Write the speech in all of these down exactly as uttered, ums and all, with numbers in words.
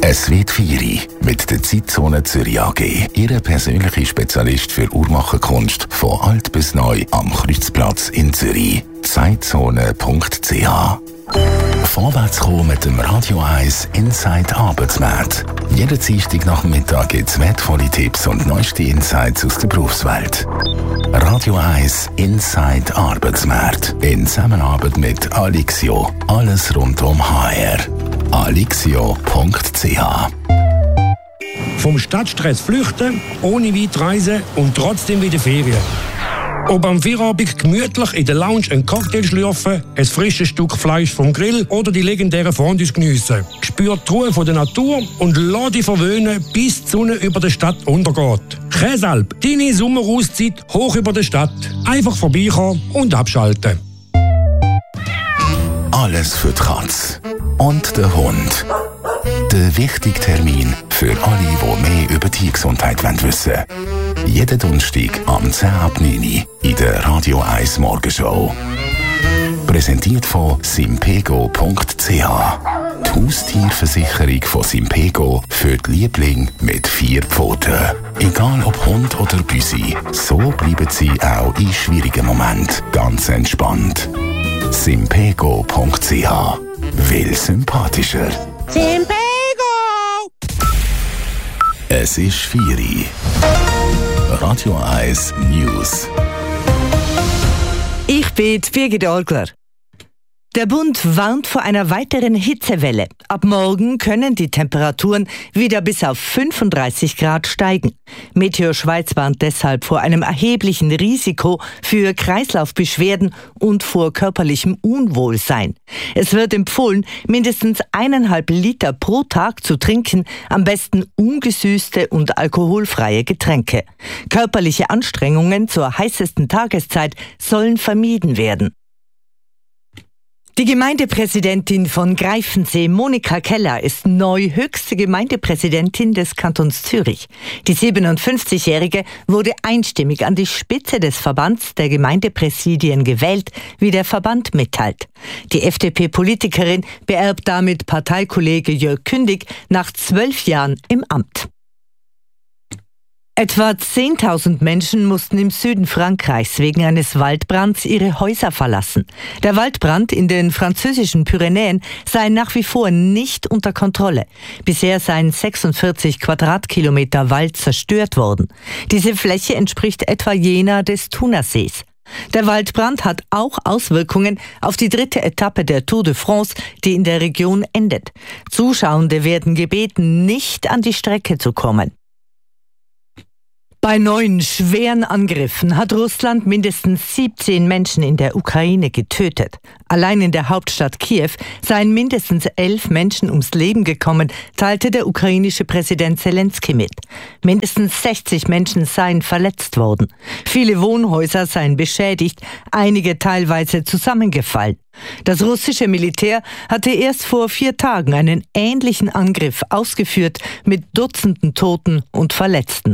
Es wird vier mit der Zeitzone Zürich A G. Ihre persönliche Spezialist für Uhrmacherkunst von alt bis neu am Kreuzplatz in Zürich. Zeitzone punkt c h. Vorwärts kommen mit dem Radio eins Inside Arbeitsmarkt. Jeden Dienstag nach dem Mittag gibt es wertvolle Tipps und neueste Insights aus der Berufswelt. Radio eins Inside Arbeitsmarkt. In Zusammenarbeit mit Alixio. Alles rund um H R. alixio punkt c h. Vom Stadtstress flüchten, ohne weit reisen und trotzdem wieder Ferien. Ob am Feierabend gemütlich in der Lounge einen Cocktail schlürfen, ein frisches Stück Fleisch vom Grill oder die legendären Fondues geniessen. Spürt die Ruhe von der Natur und lass dich verwöhnen, bis die Sonne über der Stadt untergeht. Käsalp, deine Sommerauszeit hoch über der Stadt. Einfach vorbeikommen und abschalten. Alles für die Katze und den Hund. Der wichtige Termin für alle, die mehr über die Gesundheit wissen wollen. Jeden Donnerstag am zehn ab neun in der Radio eins Morgenshow. Präsentiert von simpego punkt c h. Die Haustierversicherung von Simpego für die Lieblinge mit vier Pfoten. Egal ob Hund oder Büsi, so bleiben sie auch in schwierigen Momenten ganz entspannt. simpego punkt c h. Will sympathischer. Simpego! Es ist vier Uhr. Radio eins News. Ich bin Birgit Orgler. Der Bund warnt vor einer weiteren Hitzewelle. Ab morgen können die Temperaturen wieder bis auf fünfunddreißig Grad steigen. Meteo Schweiz warnt deshalb vor einem erheblichen Risiko für Kreislaufbeschwerden und vor körperlichem Unwohlsein. Es wird empfohlen, mindestens eineinhalb Liter pro Tag zu trinken, am besten ungesüßte und alkoholfreie Getränke. Körperliche Anstrengungen zur heißesten Tageszeit sollen vermieden werden. Die Gemeindepräsidentin von Greifensee, Monika Keller, ist neu höchste Gemeindepräsidentin des Kantons Zürich. Die siebenundfünfzigjährige wurde einstimmig an die Spitze des Verbands der Gemeindepräsidien gewählt, wie der Verband mitteilt. Die F D P-Politikerin beerbt damit Parteikollege Jörg Kündig nach zwölf Jahren im Amt. Etwa zehntausend Menschen mussten im Süden Frankreichs wegen eines Waldbrands ihre Häuser verlassen. Der Waldbrand in den französischen Pyrenäen sei nach wie vor nicht unter Kontrolle. Bisher seien sechsundvierzig Quadratkilometer Wald zerstört worden. Diese Fläche entspricht etwa jener des Thunersees. Der Waldbrand hat auch Auswirkungen auf die dritte Etappe der Tour de France, die in der Region endet. Zuschauende werden gebeten, nicht an die Strecke zu kommen. Bei neun schweren Angriffen hat Russland mindestens siebzehn Menschen in der Ukraine getötet. Allein in der Hauptstadt Kiew seien mindestens elf Menschen ums Leben gekommen, teilte der ukrainische Präsident Zelensky mit. Mindestens sechzig Menschen seien verletzt worden. Viele Wohnhäuser seien beschädigt, einige teilweise zusammengefallen. Das russische Militär hatte erst vor vier Tagen einen ähnlichen Angriff ausgeführt mit Dutzenden Toten und Verletzten.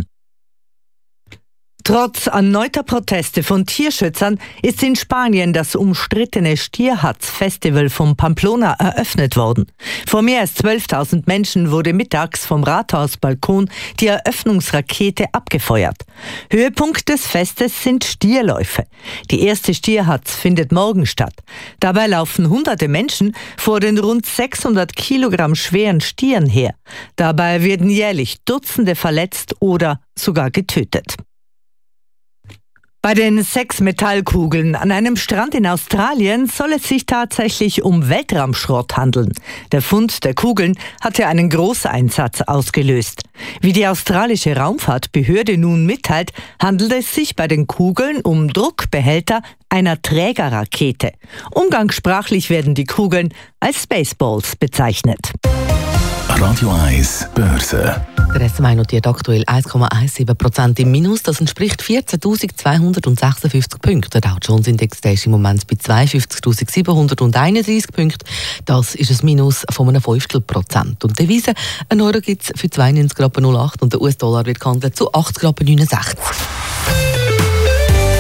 Trotz erneuter Proteste von Tierschützern ist in Spanien das umstrittene Stierhatz-Festival vom Pamplona eröffnet worden. Vor mehr als zwölftausend Menschen wurde mittags vom Rathausbalkon die Eröffnungsrakete abgefeuert. Höhepunkt des Festes sind Stierläufe. Die erste Stierhatz findet morgen statt. Dabei laufen hunderte Menschen vor den rund sechshundert Kilogramm schweren Stieren her. Dabei werden jährlich Dutzende verletzt oder sogar getötet. Bei den sechs Metallkugeln an einem Strand in Australien soll es sich tatsächlich um Weltraumschrott handeln. Der Fund der Kugeln hatte einen Großeinsatz ausgelöst. Wie die australische Raumfahrtbehörde nun mitteilt, handelt es sich bei den Kugeln um Druckbehälter einer Trägerrakete. Umgangssprachlich werden die Kugeln als Spaceballs bezeichnet. Radio eins Börse. Der S M I notiert aktuell eins Komma siebzehn Prozent im Minus. Das entspricht vierzehntausendzweihundertsechsundfünfzig Punkten. Der Dow Jones Index ist im Moment bei zweiundfünfzigtausendsiebenhunderteinunddreißig Punkten. Das ist ein Minus von einem Fünftel Prozent. Und Devisen, ein Euro gibt es für zweiundneunzig Komma null acht und der U S-Dollar wird gehandelt zu achtzig Komma neunundsechzig.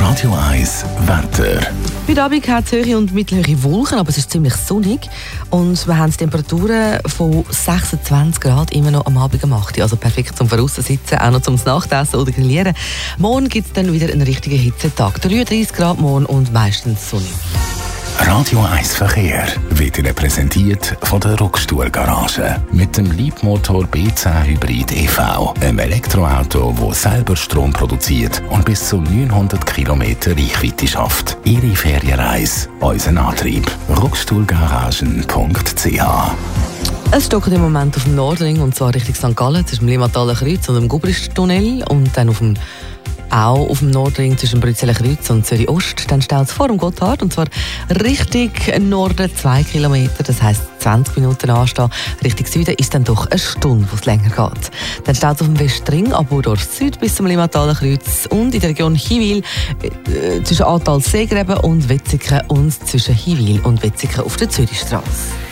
Radio eins Wetter. Heute Abend hat es höhere und mittlere Wolken, aber es ist ziemlich sonnig. Und wir haben Temperaturen von sechsundzwanzig Grad immer noch am Abend gemacht. Also perfekt zum Voraussetzen, auch noch zum Nachtessen oder Grillieren. Morgen gibt es dann wieder einen richtigen Hitzetag. dreiunddreißig Grad morgen und meistens sonnig. Radio eins Verkehr wird Ihnen präsentiert von der Ruckstuhl-Garage. Mit dem Leapmotor B zehn Hybrid E V, einem Elektroauto, das selber Strom produziert und bis zu neunhundert Kilometer Reichweite schafft. Ihre Ferienreise, unser Antrieb. ruckstuhlgaragen punkt c h. Es stockt im Moment auf dem Nordring, und zwar Richtung Sankt Gallen, zwischen dem Limmataler Kreuz und dem Gubristunnel, und dann auf dem auch auf dem Nordring zwischen Brüsseler Kreuz und Zürich Ost. Dann steht es vor dem Gotthard, und zwar Richtung Norden zwei Kilometer, das heisst zwanzig Minuten anstehen. Richtung Süden ist dann doch eine Stunde, wo es länger geht. Dann steht es auf dem Westring, aber durch Süd bis zum Limmataler Kreuz und in der Region Hiwil äh, zwischen Atal Seegräben und Wetzikon und zwischen Hiwil und Wetzikon auf der Zürichstrasse.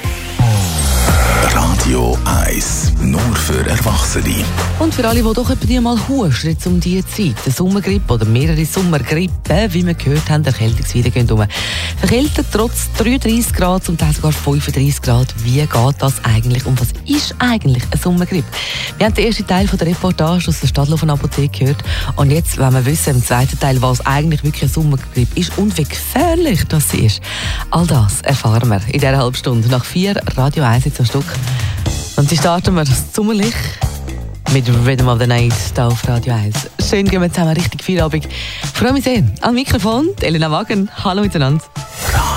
Radio eins, nur für Erwachsene. Und für alle, die doch etwa mal husten um diese Zeit, eine Sommergrippe oder mehrere Sommergrippen, wie wir gehört haben, Erkältungswehen gehen um. Verkältet trotz dreiunddreißig Grad, zum Teil sogar fünfunddreißig Grad. Wie geht das eigentlich? Und was ist eigentlich eine Sommergrippe? Wir haben den ersten Teil von der Reportage aus der Stadtlaufenden Apotheke gehört. Und jetzt wollen wir wissen, im zweiten Teil, was eigentlich wirklich eine Sommergrippe ist und wie gefährlich das ist. All das erfahren wir in dieser halben Stunde. Nach vier Radio eins am Stück. Und sie starten wir sommerlich mit Rhythm of the Night hier auf Radio eins. Schön, gehen wir zusammen richtig Feierabend. Ich freue mich sehr. Am Mikrofon Elena Wagen. Hallo miteinander.